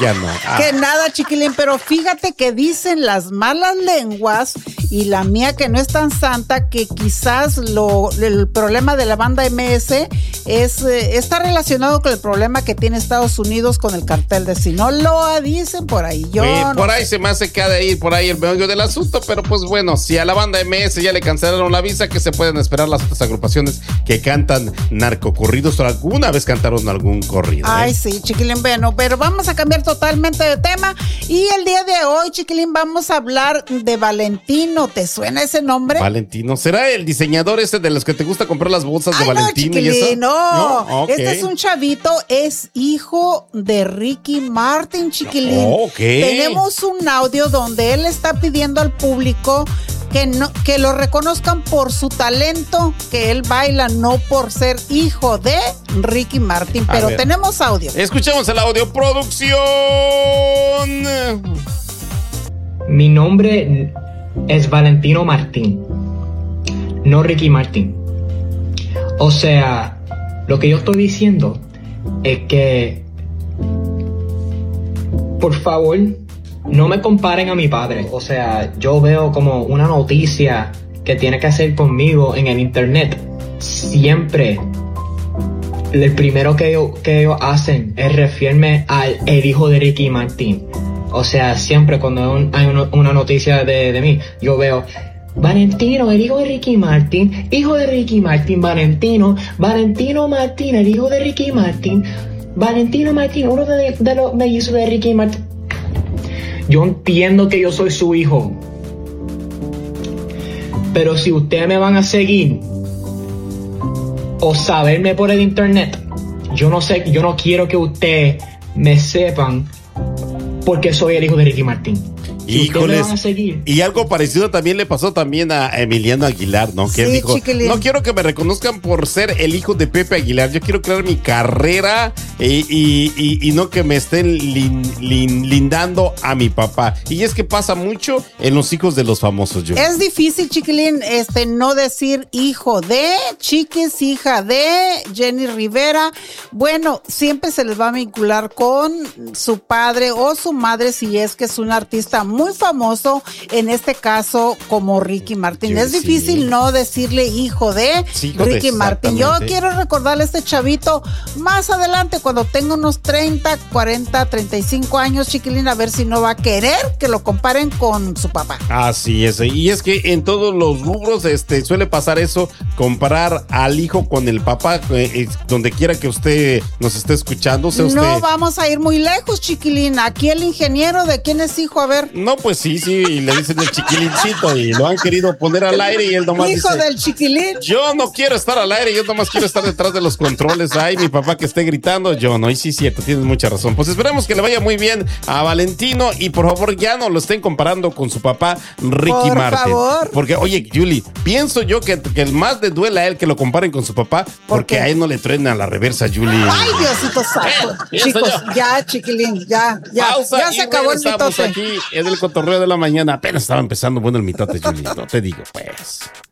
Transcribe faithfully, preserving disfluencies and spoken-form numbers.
ya no. Ah. Que nada, chiquilín, pero fíjate que dicen las malas lenguas y la mía que no es tan santa, que quizás lo, el problema de la banda M S es, eh, está relacionado con el problema que tiene Estados Unidos con el cartel de Sinaloa, dicen por ahí. Yo eh, no por ahí sé. se me hace que ha de ir por ahí el meollo del asunto, pero pues bueno, si a la banda M S ya le cancelaron la visa, que se pueden esperar las otras agrupaciones que cantan narcocorridos o alguna vez cantaron algún corrido. Ay, ¿eh? sí, chiquilín, bueno, pero vamos a cambiar totalmente de tema y el día de hoy, chiquilín, vamos a hablar de Valentino. ¿Te suena ese nombre? Valentino, ¿será el diseñador ese de los que te gusta comprar las bolsas Ay, de Valentino no, y eso? chiquilín, no, no okay. Este es un chavito, es hijo de Ricky Martin, chiquilín. Oh, okay. Tenemos un audio donde él está pidiendo al público que, no, que lo reconozcan por su talento, que él baila, no por ser hijo de Ricky Martin. Pero tenemos audio. Escuchemos el audio, producción. Mi nombre es Valentino Martín, no Ricky Martin. O sea, lo que yo estoy diciendo es que, por favor, no me comparen a mi padre. O sea, yo veo como una noticia que tiene que hacer conmigo en el internet. Siempre, el primero que ellos, que ellos hacen es referirme al el hijo de Ricky Martin. O sea, siempre cuando hay una, una noticia de, de mí, yo veo Valentino, el hijo de Ricky Martin, hijo de Ricky Martin, Valentino, Valentino Martin, el hijo de Ricky Martin, Valentino Martin, uno de, de los mellizos de Ricky Martin. Yo entiendo que yo soy su hijo, pero si ustedes me van a seguir o saberme por el internet, yo no sé, yo no quiero que ustedes me sepan porque soy el hijo de Ricky Martin. Si Híjoles, van a seguir. Y algo parecido también le pasó también a Emiliano Aguilar, ¿no? Que sí, él dijo, chiquilín. No quiero que me reconozcan por ser el hijo de Pepe Aguilar, yo quiero crear mi carrera y, y, y, y no que me estén lin, lin, lindando a mi papá. Y es que pasa mucho en los hijos de los famosos, yo. Es difícil, chiquilín, este, no decir hijo de Chiquis, hija de Jenny Rivera. Bueno, siempre se les va a vincular con su padre o su madre si es que es un artista muy famoso, en este caso como Ricky Martin. Yo, es difícil sí. no decirle hijo de sí, hijo Ricky de, Martin. Yo quiero recordarle a este chavito más adelante, cuando tenga unos treinta, cuarenta, treinta y cinco años, chiquilín, a ver si no va a querer que lo comparen con su papá. Así es, y es que en todos los rubros este, suele pasar eso, comparar al hijo con el papá, eh, donde quiera que usted nos esté escuchando. Sea usted... No vamos a ir muy lejos, chiquilín. Aquí el ingeniero, ¿de quién es hijo? A ver. No, pues sí, sí, y le dicen el chiquilincito y lo han querido poner al aire y él nomás Hijo dice, del chiquilín. yo no quiero estar al aire, yo nomás quiero estar detrás de los controles. Ay, mi papá que esté gritando, yo no. Y sí, cierto, tienes mucha razón. Pues esperemos que le vaya muy bien a Valentino y por favor ya no lo estén comparando con su papá Ricky por Martin. Favor. Porque, oye, Julie, pienso yo que, que el más le duele a él que lo comparen con su papá, ¿Por porque qué? a él no le truena la reversa, Julie. Ay, Diosito santo. Eh, Chicos, ya. ya, chiquilín, ya, ya. Pausa ya se y acabó el regresamos mitote. aquí en el cotorreo de la mañana. Apenas estaba empezando bueno el mitote, Julie. No te digo, pues.